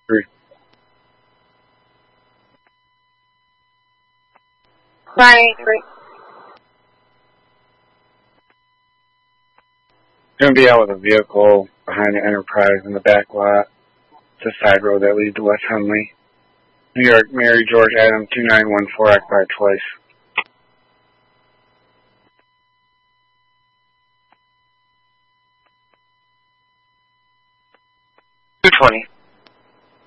3. 983. Going to be out with a vehicle behind the Enterprise in the back lot. It's a side road that leads to West Hundley. New York, Mary George Adam 2914, occupied twice. 220.